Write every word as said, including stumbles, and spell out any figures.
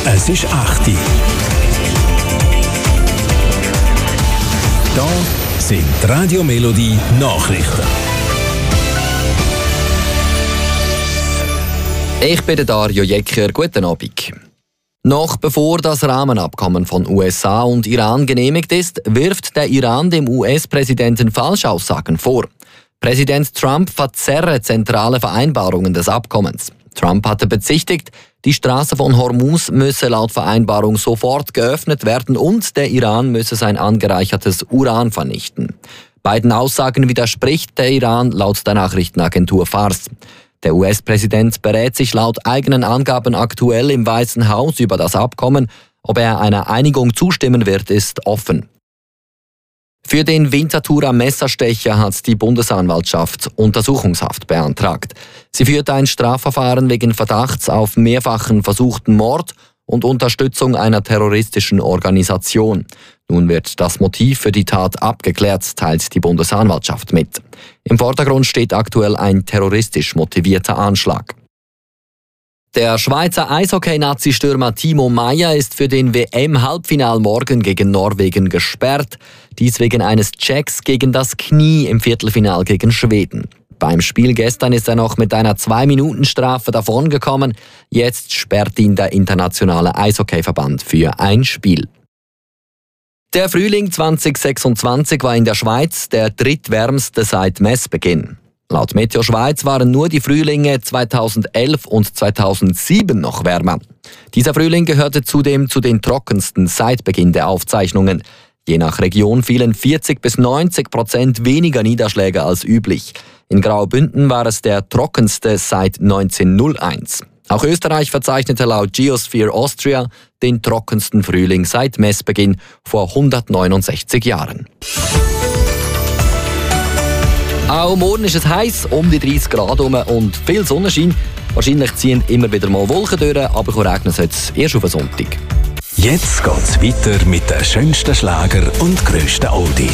Es ist acht Uhr. Da sind die Radio Melodie Nachrichten. Ich bin der Dario Jecker. Guten Abend. Noch bevor das Rahmenabkommen von U S A und Iran genehmigt ist, wirft der Iran dem U S-Präsidenten Falschaussagen vor. Präsident Trump verzerre zentrale Vereinbarungen des Abkommens. Trump hatte bezichtigt, die Straße von Hormuz müsse laut Vereinbarung sofort geöffnet werden und der Iran müsse sein angereichertes Uran vernichten. Beiden Aussagen widerspricht der Iran laut der Nachrichtenagentur Fars. Der U S-Präsident berät sich laut eigenen Angaben aktuell im Weißen Haus über das Abkommen. Ob er einer Einigung zustimmen wird, ist offen. Für den Winterthurer Messerstecher hat die Bundesanwaltschaft Untersuchungshaft beantragt. Sie führt ein Strafverfahren wegen Verdachts auf mehrfachen versuchten Mord und Unterstützung einer terroristischen Organisation. Nun wird das Motiv für die Tat abgeklärt, teilt die Bundesanwaltschaft mit. Im Vordergrund steht aktuell ein terroristisch motivierter Anschlag. Der Schweizer Eishockey-Nazi-Stürmer Timo Meier ist für den W M-Halbfinal morgen gegen Norwegen gesperrt. Dies wegen eines Checks gegen das Knie im Viertelfinal gegen Schweden. Beim Spiel gestern ist er noch mit einer zwei-Minuten-Strafe davongekommen. Jetzt sperrt ihn der internationale Eishockeyverband für ein Spiel. Der Frühling zwanzig sechsundzwanzig war in der Schweiz der drittwärmste seit Messbeginn. Laut Meteo Schweiz waren nur die Frühlinge zweitausendelf und zweitausendsieben noch wärmer. Dieser Frühling gehörte zudem zu den trockensten seit Beginn der Aufzeichnungen. Je nach Region fielen vierzig bis neunzig Prozent weniger Niederschläge als üblich. In Graubünden war es der trockenste seit neunzehnhunderteins. Auch Österreich verzeichnete laut Geosphere Austria den trockensten Frühling seit Messbeginn vor hundertneunundsechzig Jahren. Auch morgen ist es heiß, um die dreißig Grad herum und viel Sonnenschein. Wahrscheinlich ziehen immer wieder mal Wolken durch, aber regnen soll es erst auf den Sonntag. Jetzt geht's weiter mit den schönsten Schlager und grössten Oldies.